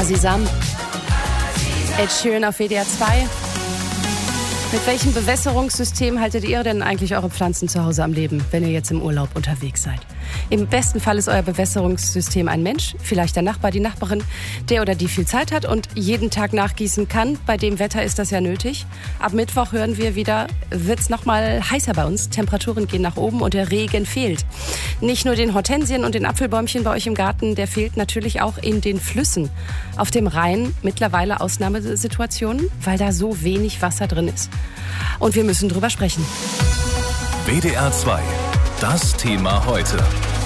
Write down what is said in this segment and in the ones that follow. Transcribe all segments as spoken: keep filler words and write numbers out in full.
Asisam. Ed Sheeran auf W D R zwei. Mit welchem Bewässerungssystem haltet ihr denn eigentlich eure Pflanzen zu Hause am Leben, wenn ihr jetzt im Urlaub unterwegs seid? Im besten Fall ist euer Bewässerungssystem ein Mensch, vielleicht der Nachbar, die Nachbarin, der oder die viel Zeit hat und jeden Tag nachgießen kann. Bei dem Wetter ist das ja nötig. Ab Mittwoch hören wir wieder, wird's noch mal heißer bei uns. Temperaturen gehen nach oben und der Regen fehlt. Nicht nur den Hortensien und den Apfelbäumchen bei euch im Garten, der fehlt natürlich auch in den Flüssen. Auf dem Rhein mittlerweile Ausnahmesituationen, weil da so wenig Wasser drin ist. Und wir müssen drüber sprechen. W D R zwei, das Thema heute.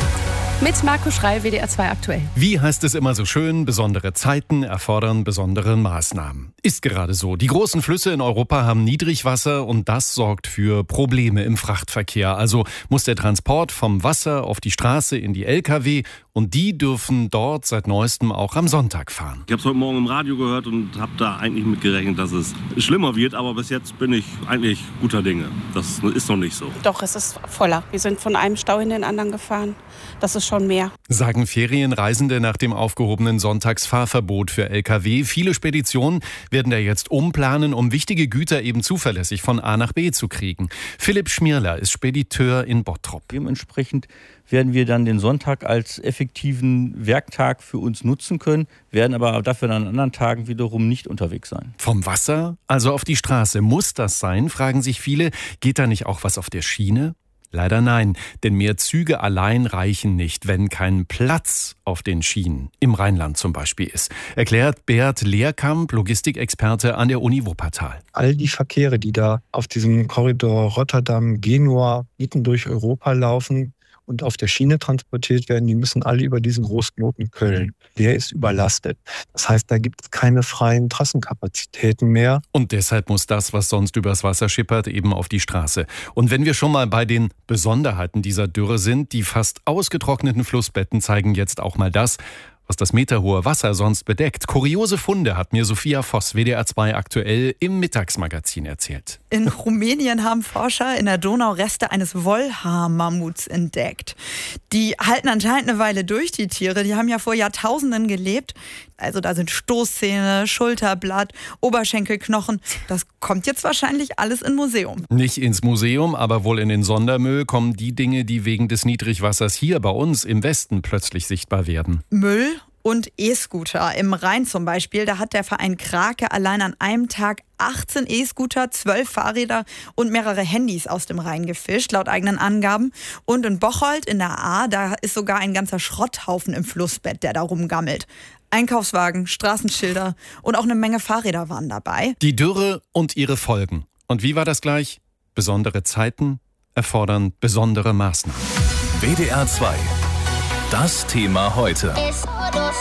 Mit Marco Schreil, W D R zwei aktuell. Wie heißt es immer so schön, besondere Zeiten erfordern besondere Maßnahmen. Ist gerade so. Die großen Flüsse in Europa haben Niedrigwasser und das sorgt für Probleme im Frachtverkehr. Also muss der Transport vom Wasser auf die Straße in die L K W und die dürfen dort seit neuestem auch am Sonntag fahren. Ich habe es heute Morgen im Radio gehört und habe da eigentlich mit gerechnet, dass es schlimmer wird. Aber bis jetzt bin ich eigentlich guter Dinge. Das ist noch nicht so. Doch, es ist voller. Wir sind von einem Stau in den anderen gefahren. Das ist schon mehr. Sagen Ferienreisende nach dem aufgehobenen Sonntagsfahrverbot für L K W. Viele Speditionen werden da jetzt umplanen, um wichtige Güter eben zuverlässig von A nach B zu kriegen. Philipp Schmierler ist Spediteur in Bottrop. Dementsprechend werden wir dann den Sonntag als effektiven Werktag für uns nutzen können, werden aber dafür dann an anderen Tagen wiederum nicht unterwegs sein. Vom Wasser, also auf die Straße, muss das sein, fragen sich viele. Geht da nicht auch was auf der Schiene? Leider nein, denn mehr Züge allein reichen nicht, wenn kein Platz auf den Schienen, im Rheinland zum Beispiel ist, erklärt Bert Lehrkamp, Logistikexperte an der Uni Wuppertal. All die Verkehre, die da auf diesem Korridor Rotterdam-Genua mitten durch Europa laufen und auf der Schiene transportiert werden, die müssen alle über diesen Großknoten Köln. Der ist überlastet. Das heißt, da gibt es keine freien Trassenkapazitäten mehr. Und deshalb muss das, was sonst übers Wasser schippert, eben auf die Straße. Und wenn wir schon mal bei den Besonderheiten dieser Dürre sind, die fast ausgetrockneten Flussbetten zeigen jetzt auch mal das, was das meterhohe Wasser sonst bedeckt. Kuriose Funde hat mir Sophia Voss, W D R zwei aktuell, im Mittagsmagazin erzählt. In Rumänien haben Forscher in der Donau Reste eines Wollhaar-Mammuts entdeckt. Die halten anscheinend eine Weile durch, die Tiere. Die haben ja vor Jahrtausenden gelebt. Also da sind Stoßzähne, Schulterblatt, Oberschenkelknochen. Das kommt jetzt wahrscheinlich alles in Museum. Nicht ins Museum, aber wohl in den Sondermüll kommen die Dinge, die wegen des Niedrigwassers hier bei uns im Westen plötzlich sichtbar werden. Müll und E-Scooter. Im Rhein zum Beispiel, da hat der Verein Krake allein an einem Tag achtzehn E-Scooter, zwölf Fahrräder und mehrere Handys aus dem Rhein gefischt, laut eigenen Angaben. Und in Bocholt in der Ahr, da ist sogar ein ganzer Schrotthaufen im Flussbett, der da rumgammelt. Einkaufswagen, Straßenschilder und auch eine Menge Fahrräder waren dabei. Die Dürre und ihre Folgen. Und wie war das gleich? Besondere Zeiten erfordern besondere Maßnahmen. W D R zwei, das Thema heute.